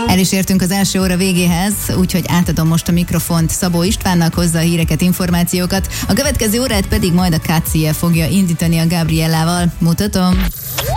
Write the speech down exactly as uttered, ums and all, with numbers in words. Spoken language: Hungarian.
El is értünk az első óra végéhez, úgyhogy átadom most a mikrofont Szabó Istvánnak, hozza a híreket, információkat. A következő órát pedig majd a ká cé é fogja indítani a Gabriellával. Mutatom!